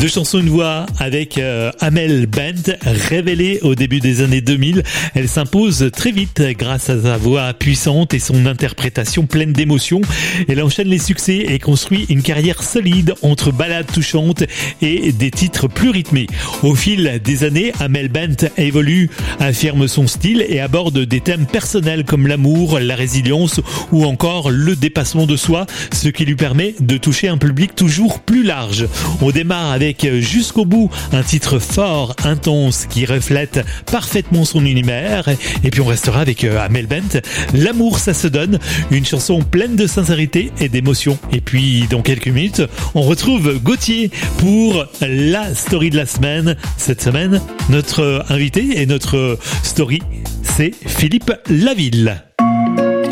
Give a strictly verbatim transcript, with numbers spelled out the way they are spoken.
Deux chansons, une voix avec euh, Amel Bent, révélée au début des années deux mille. Elle s'impose très vite grâce à sa voix puissante et son interprétation pleine d'émotions. Elle enchaîne les succès et construit une carrière solide entre ballades touchantes et des titres plus rythmés. Au fil des années, Amel Bent évolue, affirme son style et aborde des thèmes personnels comme l'amour, la résilience ou encore le dépassement de soi, ce qui lui permet de toucher un public toujours plus large. On démarre avec Jusqu'au bout, un titre fort, intense, qui reflète parfaitement son univers. Et puis on restera avec Amel Bent. L'amour, ça se donne, une chanson pleine de sincérité et d'émotion. Et puis dans quelques minutes, on retrouve Gauthier pour la story de la semaine. Cette semaine, notre invité et notre story, c'est Philippe Laville.